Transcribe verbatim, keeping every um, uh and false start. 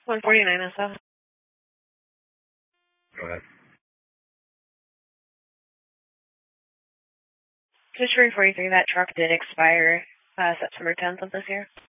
one forty-nine S F. Go ahead. Just three forty-three, that truck did expire uh, September tenth of this year.